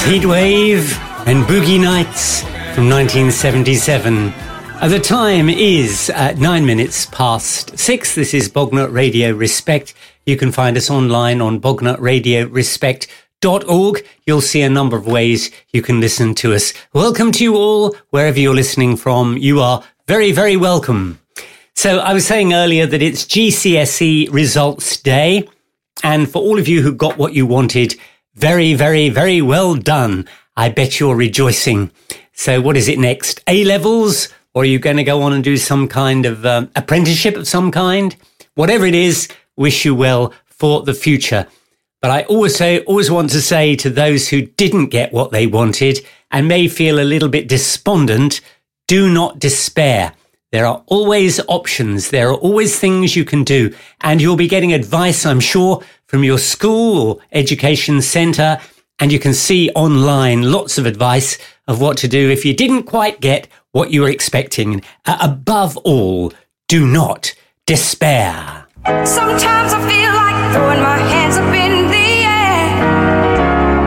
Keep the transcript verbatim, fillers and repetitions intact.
Heatwave and Boogie Nights from nineteen seventy-seven. Uh, the time is uh, nine minutes past six. This is Bognut Radio Respect. You can find us online on bognut radio respect dot org. You'll see a number of ways you can listen to us. Welcome to you all, wherever you're listening from. You are very, very welcome. So I was saying earlier that it's G C S E results day. And for all of you who got what you wanted, very, very, very well done. I bet you're rejoicing. So what is it next? A-levels? Or are you going to go on and do some kind of um, apprenticeship of some kind? Whatever it is, wish you well for the future. But I also always want to say to those who didn't get what they wanted and may feel a little bit despondent, do not despair. There are always options. There are always things you can do. And you'll be getting advice, I'm sure, from your school or education centre. And you can see online lots of advice of what to do if you didn't quite get what you were expecting. Uh, above all, do not despair. Sometimes I feel like throwing my hands